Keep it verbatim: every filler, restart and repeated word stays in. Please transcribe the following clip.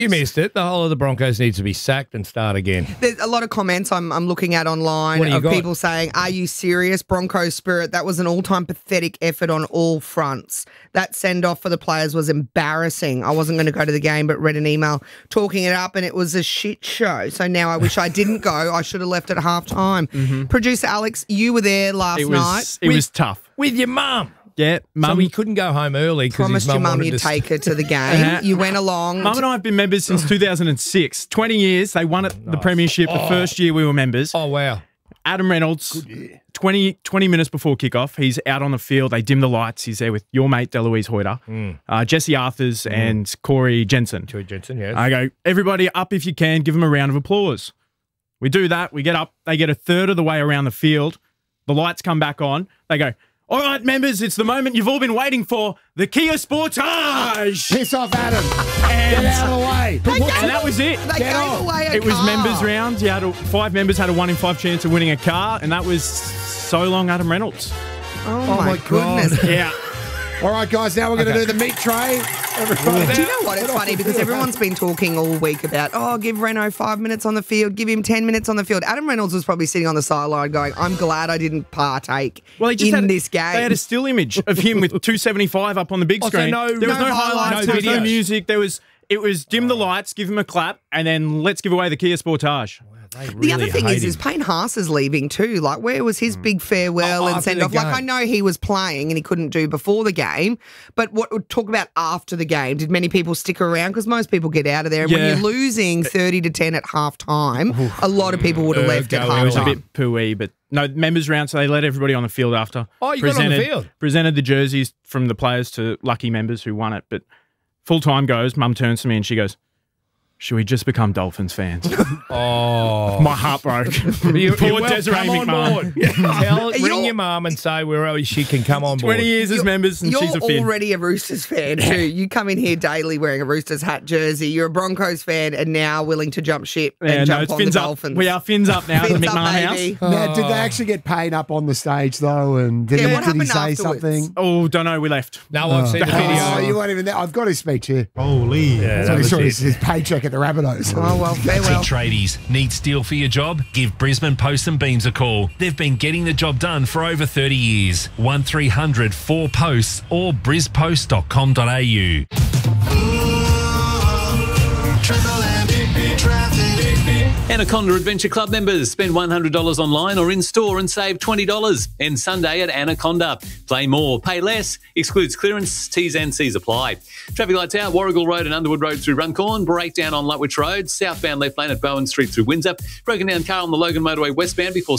You missed it. The whole of the Broncos needs to be sacked and start again. There's a lot of comments I'm, I'm looking at online What do you of got? people saying, are you serious? Broncos spirit, that was an all-time pathetic effort on all fronts. That send-off for the players was embarrassing. I wasn't going to go to the game, but read an email talking it up, and it was a shit show. So now I wish I didn't go. I should have left at half-time. Mm-hmm. Producer Alex, you were there last It was, night. it was tough. With your mum. Yeah, So mum. he couldn't go home early because his Promised your mum mum wanted you'd to take her to the game. You went along. Mum and I have been members since two thousand six. twenty years. They won it, the premiership the first year we were members. Oh, wow. Adam Reynolds, twenty, twenty minutes before kickoff, he's out on the field. They dim the lights. He's there with your mate, Deloise Hoyter, Mm. uh, Jesse Arthurs, and Corey Jensen. Joey Jensen, yes. I go, everybody up if you can, give them a round of applause. We do that. We get up. They get a third of the way around the field. The lights come back on. They go, all right, members, it's the moment you've all been waiting for, the Kia Sportage. Piss off, Adam. And, Get out of the way. and that was it. They Get gave off. away a It was car. members round. You had a, five members had a one in five chance of winning a car, and that was so long Adam Reynolds. Oh, Oh, my, my God. goodness. Yeah. All right, guys, now we're going to Okay. do the meat tray. Everybody. Do you know what? It's funny because everyone's been talking all week about, oh, give Reno five minutes on the field, give him ten minutes on the field. Adam Reynolds was probably sitting on the sideline going, I'm glad I didn't partake Well, he just in had, this game. They had a still image of him with two seventy-five up on the big Oh, so screen. no- there was no no, highlights, highlights, there was no no videos. music. There was it was dim the lights, give him a clap, and then let's give away the Kia Sportage. They the really other thing hate is, him. is Payne Haas is leaving too. Like, where was his big farewell Oh, and after send the off? Like, game. I know he was playing and he couldn't do before the game, but what talk about after the game? Did many people stick around? Because most people get out of there. And when Yeah. you're losing thirty to ten at half time, a lot of people would have Uh, left at go It was a half time. bit pooey, but no members round, so they let everybody on the field after. Oh, you got on the presented, field? Presented the jerseys from the players to lucky members who won it. But full time goes, Mum turns to me and she goes, should we just become Dolphins fans? Oh. My heart broke. You, Poor you're well, Desiree come on McMahon. board. Tell, You're- ring your mum and say where she can come on board. twenty years as You're- members and You're she's a fin. already a Roosters fan too. You come in here daily wearing a Roosters hat jersey. You're a Broncos fan and now willing to jump ship and Yeah, no, jump it's on the fins up. Dolphins. We are fins up now at the Fins up, McMahon baby. house. Now, did they actually get paid up on the stage, though? And did, Yeah, he, what did he happened say afterwards? something? Oh, don't know. We left. No, I've seen the video. Oh, you weren't even there. I've got his speech here. Holy. Yeah, So that he was saw it. his, his paycheck at the Rabbitohs. Oh, well, farewell. Tradies, need steel for your job? Give Brisbane Post and Beams a call. They've been getting the job done for over thirty years. one three hundred four posts or brispost dot com dot a u. Anaconda Adventure Club members spend one hundred dollars online or in store and save twenty dollars. End Sunday at Anaconda. Play more, pay less. Excludes clearance. T's and C's apply. Traffic lights out. Warrigal Road and Underwood Road through Runcorn. Breakdown on Lutwich Road. Southbound left lane at Bowen Street through Windsor. Broken down car on the Logan Motorway westbound before